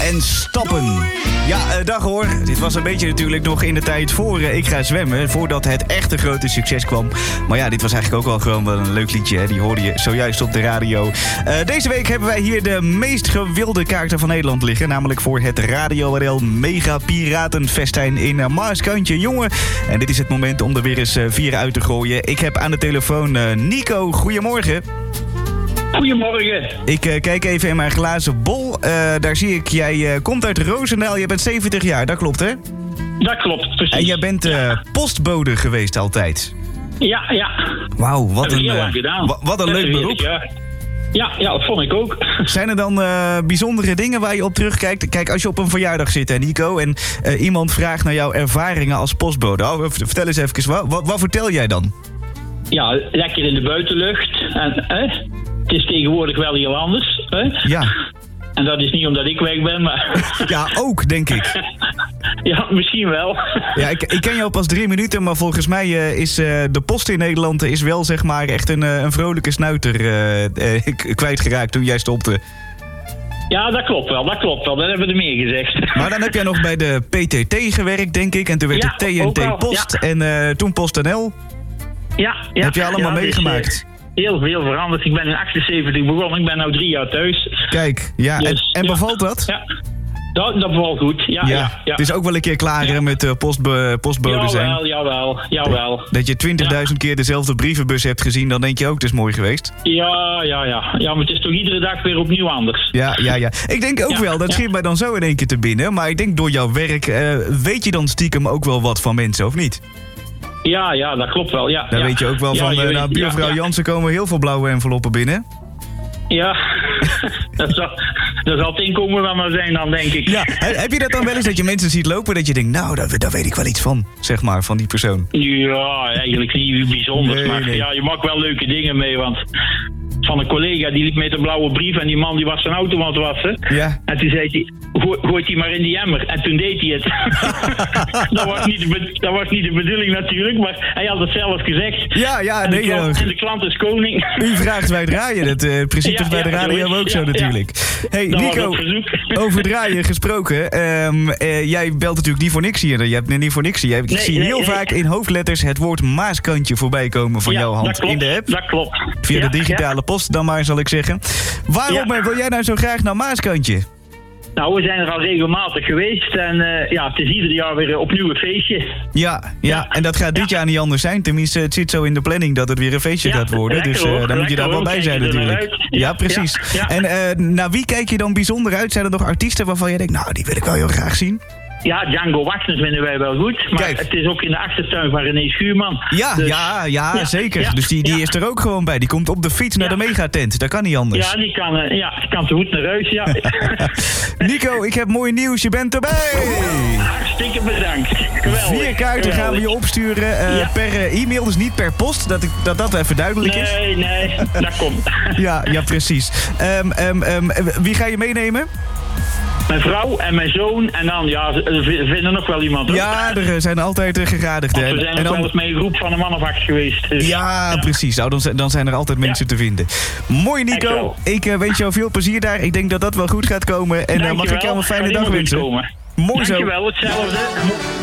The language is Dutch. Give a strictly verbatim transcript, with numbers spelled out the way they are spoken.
en stappen. Ja, uh, dag hoor. Dit was een beetje natuurlijk nog in de tijd voor uh, Ik Ga Zwemmen. Voordat het echte grote succes kwam. Maar ja, dit was eigenlijk ook wel gewoon wel een leuk liedje. Hè? Die hoorde je zojuist op de radio. Uh, deze week hebben wij hier de meest gewilde kaarten van Nederland liggen. Namelijk voor het Radio R L Mega Piratenfestijn in uh, Maaskantje. Jongen, en dit is het moment om er weer eens uh, vier uit te gooien. Ik heb aan de telefoon uh, Nico. Goedemorgen. Goedemorgen. Ik uh, kijk even in mijn glazen bol. Uh, daar zie ik, jij uh, komt uit Roosendaal. Je bent zeventig jaar, dat klopt hè? Dat klopt, precies. En jij bent uh, ja. postbode geweest altijd. Ja, ja. Wauw, wat een, uh, wa- wat een leuk beroep. Ja. Ja, ja, dat vond ik ook. Zijn er dan uh, bijzondere dingen waar je op terugkijkt? Kijk, als je op een verjaardag zit, hè, Nico, en uh, iemand vraagt naar jouw ervaringen als postbode. Oh, vertel eens even, wat, wat, wat vertel jij dan? Ja, lekker in de buitenlucht. En, hè? Het is tegenwoordig wel heel anders. Hè? Ja. En dat is niet omdat ik weg ben, maar... Ja, ook, denk ik. Ja, misschien wel. Ja, ik, ik ken jou pas drie minuten, maar volgens mij uh, is uh, de post in Nederland is wel zeg maar echt een, uh, een vrolijke snuiter uh, uh, kwijtgeraakt toen jij stopte. Ja, dat klopt wel, dat klopt wel. Dat hebben we er meer gezegd. Maar dan heb jij nog bij de P T T gewerkt, denk ik. En toen werd ja, het T N T Post ja. en uh, toen PostNL. Ja, ja. Heb je allemaal ja, meegemaakt? Dus, uh, heel veel veranderd. Ik ben in achtenzeventig begonnen, ik ben nu drie jaar thuis. Kijk, ja, dus, en, en ja. bevalt dat? Ja. Dat, dat bevalt goed, ja. ja. ja, ja. Het is ook wel een keer klaar ja. met uh, postbe, postbode zijn. Jawel, jawel, jawel. Dat je twintigduizend ja. keer dezelfde brievenbus hebt gezien, dan denk je ook, het is mooi geweest. Ja, ja, ja. Ja, maar het is toch iedere dag weer opnieuw anders. Ja, ja, ja. Ik denk ook ja, wel, dat ja. schiet mij dan zo in één keer te binnen. Maar ik denk door jouw werk, uh, weet je dan stiekem ook wel wat van mensen, of niet? Ja, ja, dat klopt wel, ja. Dan ja. weet je ook wel van, ja, uh, nou, buurvrouw ja, ja. Jansen komen heel veel blauwe enveloppen binnen. Ja, dat, zal, dat zal het inkomen wel maar zijn dan, denk ik. Ja, heb je dat dan wel eens, dat je mensen ziet lopen, dat je denkt, nou, daar, daar weet ik wel iets van, zeg maar, van die persoon? Ja, eigenlijk niet bijzonders, nee, maar nee. Ja, je maakt wel leuke dingen mee, want... Van een collega, die liep met een blauwe brief en die man die was zijn auto aan het wassen. Ja. En toen zei hij, Gooi, gooit die maar in die emmer. En toen deed hij het. dat, was niet de, dat was niet de bedoeling natuurlijk, maar hij had het zelf gezegd. Ja, ja, en nee. De klant, ja. en de klant is koning. U vraagt, wij draaien. Het uh, principe is ja, bij ja, de radio ook ja, zo natuurlijk. Ja. Hey, dat Nico, over draaien gesproken. Um, uh, jij belt natuurlijk niet voor niks hier. Je hebt niet voor niks hier. Ik nee, zie nee, heel nee. vaak in hoofdletters het woord Maaskantje voorbij komen van ja, jouw hand klopt, in de app. Dat klopt. Via ja, de digitale ja. post dan maar, zal ik zeggen. Waarom ja. wil jij nou zo graag naar Maaskantje? Nou, we zijn er al regelmatig geweest en uh, ja, het is ieder jaar weer opnieuw een feestje. Ja, ja, ja. En dat gaat dit ja. jaar niet anders zijn. Tenminste, het zit zo in de planning dat het weer een feestje ja, gaat worden. Dus uh, hoor, dan moet je daar wel bij zijn natuurlijk. Ja, ja, precies. Ja, ja. En uh, naar wie kijk je dan bijzonder uit? Zijn er nog artiesten waarvan je denkt, nou, die wil ik wel heel graag zien? Ja, Django Wachtens vinden wij wel goed. Maar Kijk. Het is ook in de achtertuin van René Schuurman. Ja, dus, ja, ja, ja, zeker. Ja, dus die, die ja. is er ook gewoon bij. Die komt op de fiets naar ja. de megatent. Dat kan niet anders. Ja, die kan, uh, ja, die kan te goed naar huis, ja. Nico, ik heb mooi nieuws. Je bent erbij. Oh, hartstikke bedankt. Geweldig. Vier kaarten Geweldig. gaan we je opsturen uh, ja. per uh, e-mail. Dus niet per post. Dat ik, dat, dat even duidelijk nee, is. Nee, nee. Dat komt. ja, ja, precies. Um, um, um, wie ga je meenemen? Mijn vrouw en mijn zoon en dan, ja, er vinden nog wel iemand. Hoor. Ja, er zijn altijd gegadigden. Want we zijn en dan... wel eens met een groep van een man of acht geweest. Dus. Ja, ja, precies. Nou, dan, dan zijn er altijd mensen ja. te vinden. Mooi, Nico. Ik uh, wens jou veel plezier daar. Ik denk dat dat wel goed gaat komen. En uh, mag ik jou een fijne dag wensen. Mooi zo. Dankjewel, hetzelfde.